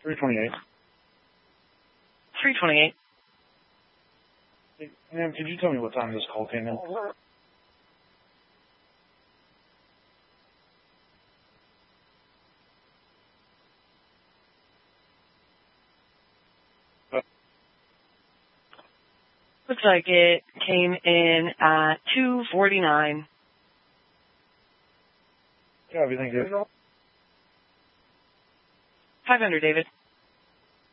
328. 328. Hey, ma'am, could you tell me what time this call came in? Looks like it came in at 2:49. Yeah, everything good? 500, David.